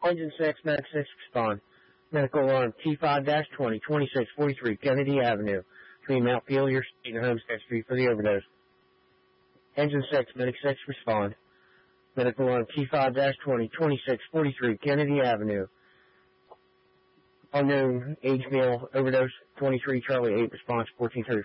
Engine 6, Medic 6, respond. Medical alarm T5-20, 2643 Kennedy Avenue, between Mount Pelier Street and Homestead Street for the overdose. Engine 6, Medic 6, respond. Medical alarm T5-20, 2643 Kennedy Avenue. Unknown age male overdose, 23 Charlie 8, response 1434.